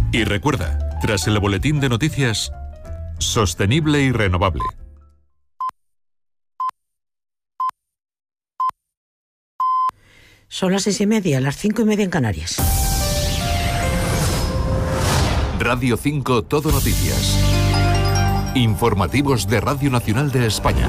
Y recuerda, tras el boletín de noticias, sostenible y renovable. Son las 6:30, las 5:30 en Canarias. Radio 5 Todo Noticias. Informativos de Radio Nacional de España.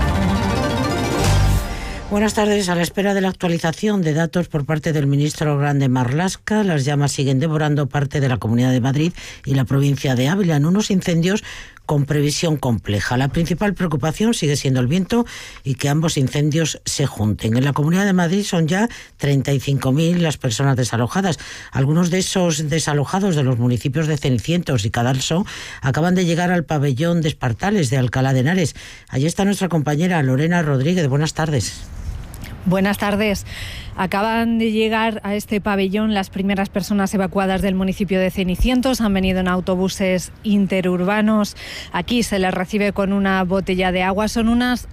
Buenas tardes. A la espera de la actualización de datos por parte del ministro Grande Marlaska, las llamas siguen devorando parte de la Comunidad de Madrid y la provincia de Ávila en unos incendios con previsión compleja. La principal preocupación sigue siendo el viento y que ambos incendios se junten. En la Comunidad de Madrid son ya 35.000 las personas desalojadas. Algunos de esos desalojados de los municipios de Cenicientos y Cadalso acaban de llegar al pabellón de Espartales de Alcalá de Henares. Allí está nuestra compañera Lorena Rodríguez. Buenas tardes. Buenas tardes. Acaban de llegar a este pabellón las primeras personas evacuadas del municipio de Cenicientos. Han venido en autobuses interurbanos. Aquí se les recibe con una botella de agua. Son unas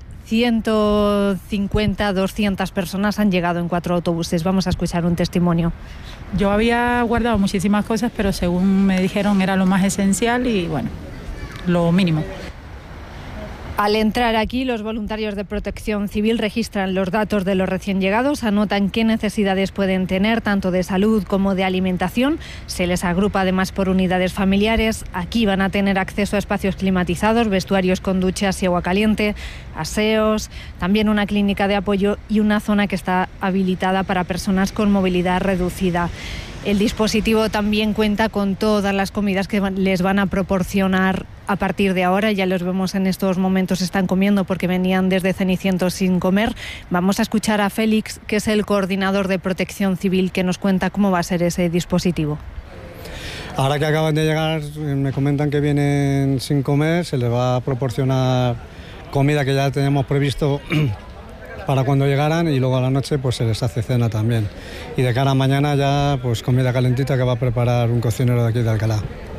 150, 200 personas. Han llegado en 4 autobuses. Vamos a escuchar un testimonio. Yo había guardado muchísimas cosas, pero según me dijeron era lo más esencial y bueno, lo mínimo. Al entrar aquí, los voluntarios de Protección Civil registran los datos de los recién llegados, anotan qué necesidades pueden tener, tanto de salud como de alimentación. Se les agrupa además por unidades familiares. Aquí van a tener acceso a espacios climatizados, vestuarios con duchas y agua caliente, aseos, también una clínica de apoyo y una zona que está habilitada para personas con movilidad reducida. El dispositivo también cuenta con todas las comidas que les van a proporcionar a partir de ahora. Ya los vemos en estos momentos, están comiendo porque venían desde Cenicientos sin comer. Vamos a escuchar a Félix, que es el coordinador de Protección Civil, que nos cuenta cómo va a ser ese dispositivo. Ahora que acaban de llegar, me comentan que vienen sin comer, se les va a proporcionar comida que ya teníamos previsto para cuando llegaran, y luego a la noche pues se les hace cena también. Y de cara a mañana ya pues comida calentita que va a preparar un cocinero de aquí de Alcalá.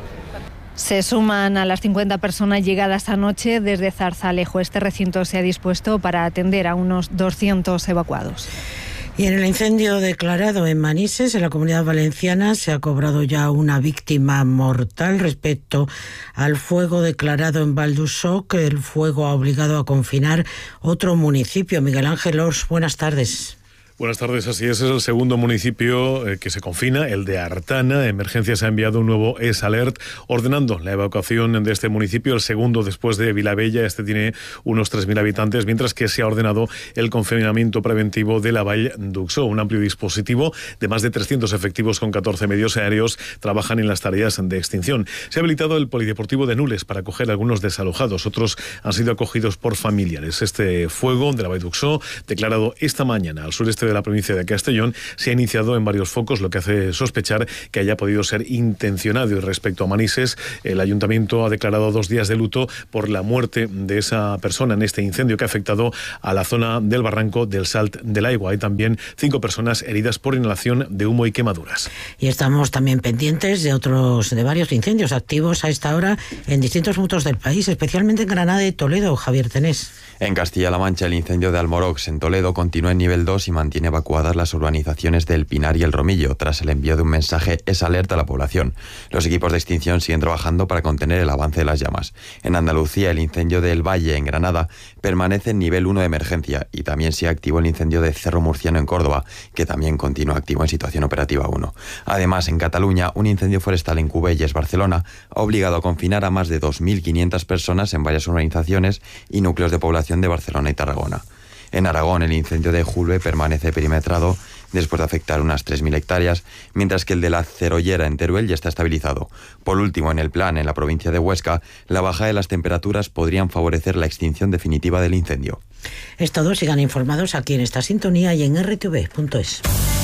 Se suman a las 50 personas llegadas anoche desde Zarzalejo. Este recinto se ha dispuesto para atender a unos 200 evacuados. Y en el incendio declarado en Manises, en la Comunidad Valenciana, se ha cobrado ya una víctima mortal respecto al fuego declarado en Valdusó, que el fuego ha obligado a confinar otro municipio. Miguel Ángel Ors, buenas tardes. Buenas tardes, así es el segundo municipio que se confina, el de Artana. Emergencias ha enviado un nuevo S-Alert ordenando la evacuación de este municipio, el segundo después de Vilabella. Este tiene unos 3.000 habitantes, mientras que se ha ordenado el confinamiento preventivo de la Vall d'Uxó. Un amplio dispositivo de más de 300 efectivos con 14 medios aéreos trabajan en las tareas de extinción. Se ha habilitado el polideportivo de Nules para acoger a algunos desalojados. Otros han sido acogidos por familiares. Este fuego de la Vall d'Uxó, declarado esta mañana al sureste de la provincia de Castellón, se ha iniciado en varios focos, lo que hace sospechar que haya podido ser intencionado. Y respecto a Manises, el ayuntamiento ha declarado 2 días de luto por la muerte de esa persona en este incendio que ha afectado a la zona del barranco del Salt del Aigua. Hay también 5 personas heridas por inhalación de humo y quemaduras. Y estamos también pendientes de varios incendios activos a esta hora en distintos puntos del país, especialmente en Granada y Toledo. Javier Tenés. En Castilla-La Mancha, el incendio de Almorox en Toledo continúa en nivel 2 y mantiene evacuadas las urbanizaciones del Pinar y el Romillo, tras el envío de un mensaje S-Alert a la población. Los equipos de extinción siguen trabajando para contener el avance de las llamas. En Andalucía, el incendio del Valle, en Granada, permanece en nivel 1 de emergencia, y también sigue activo el incendio de Cerro Murciano en Córdoba, que también continúa activo en situación operativa 1. Además, en Cataluña, un incendio forestal en Cubelles, Barcelona, ha obligado a confinar a más de 2.500 personas en varias urbanizaciones y núcleos de población de Barcelona y Tarragona. En Aragón, el incendio de Julbe permanece perimetrado después de afectar unas 3.000 hectáreas, mientras que el de la Cerollera en Teruel ya está estabilizado. Por último, en el Plan, en la provincia de Huesca, la bajada de las temperaturas podrían favorecer la extinción definitiva del incendio. Es todo, sigan informados aquí en esta sintonía y en rtv.es.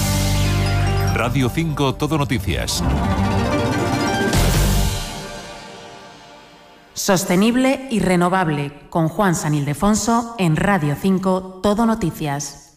Radio 5 Todo Noticias. Sostenible y renovable, con Juan San Ildefonso en Radio 5 Todo Noticias.